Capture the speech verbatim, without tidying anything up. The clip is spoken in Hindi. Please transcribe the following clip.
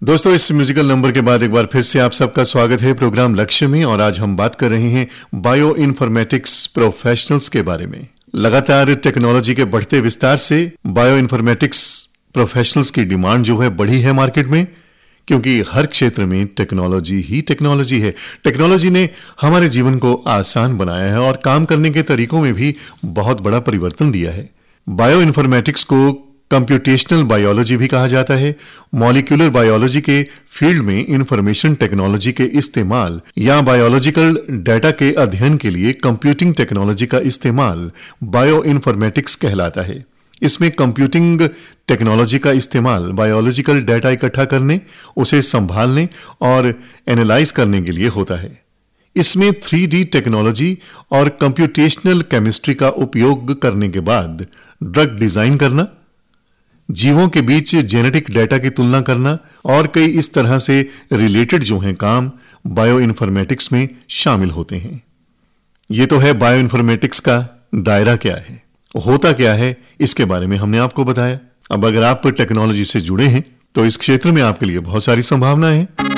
दोस्तों, इस म्यूजिकल नंबर के बाद एक बार फिर से आप सबका स्वागत है प्रोग्राम लक्ष्य में। और आज हम बात कर रहे हैं बायो इन्फॉर्मेटिक्स प्रोफेशनल्स के बारे में। लगातार टेक्नोलॉजी के बढ़ते विस्तार से बायो इन्फॉर्मेटिक्स प्रोफेशनल्स की डिमांड जो है बढ़ी है मार्केट में, क्योंकि हर क्षेत्र में टेक्नोलॉजी ही टेक्नोलॉजी है। टेक्नोलॉजी ने हमारे जीवन को आसान बनाया है और काम करने के तरीकों में भी बहुत बड़ा परिवर्तन दिया है। बायो इन्फॉर्मेटिक्स को कंप्यूटेशनल बायोलॉजी भी कहा जाता है। मॉलिक्यूलर बायोलॉजी के फील्ड में इंफॉर्मेशन टेक्नोलॉजी के इस्तेमाल या बायोलॉजिकल डाटा के अध्ययन के लिए कंप्यूटिंग टेक्नोलॉजी का इस्तेमाल बायो इन्फॉर्मेटिक्स कहलाता है। इसमें कंप्यूटिंग टेक्नोलॉजी का इस्तेमाल बायोलॉजिकल डाटा इकट्ठा करने, उसे संभालने और एनालाइज करने के लिए होता है। इसमें थ्री डी टेक्नोलॉजी और कंप्यूटेशनल केमिस्ट्री का उपयोग करने के बाद ड्रग डिजाइन करना, जीवों के बीच जेनेटिक डाटा की तुलना करना और कई इस तरह से रिलेटेड जो हैं काम बायो इन्फॉर्मेटिक्स में शामिल होते हैं। ये तो है बायो इन्फॉर्मेटिक्स का दायरा क्या है, होता क्या है, इसके बारे में हमने आपको बताया। अब अगर आप टेक्नोलॉजी से जुड़े हैं तो इस क्षेत्र में आपके लिए बहुत सारी संभावनाएं हैं।